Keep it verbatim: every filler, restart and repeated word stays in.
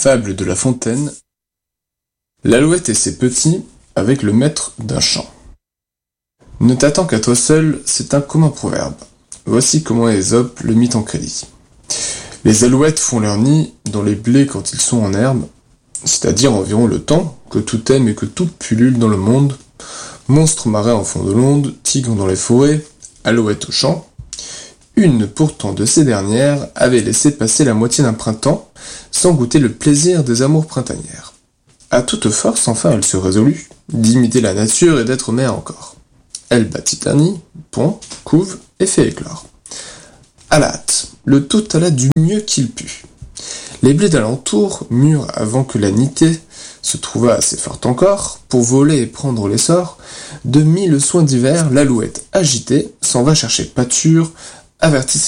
Fable de La Fontaine. L'alouette et ses petits avec le maître d'un champ. Ne t'attends qu'à toi seul, c'est un commun proverbe. Voici comment Ésope le mit en crédit. Les alouettes font leur nid dans les blés quand ils sont en herbe, c'est-à-dire environ le temps que tout aime et que tout pullule dans le monde. Monstres marins en fond de l'onde, tigres dans les forêts, alouettes au champ. Une pourtant de ces dernières avait laissé passer la moitié d'un printemps sans goûter le plaisir des amours printanières. À toute force, enfin, elle se résolut d'imiter la nature et d'être mère encore. Elle bâtit un nid, pond, couve et fait éclore. À la hâte, le tout alla du mieux qu'il put. Les blés d'alentour mûrs avant que la nitée se trouvât assez forte encore pour voler et prendre l'essor, de mille soins divers, l'alouette agitée s'en va chercher pâture, avertit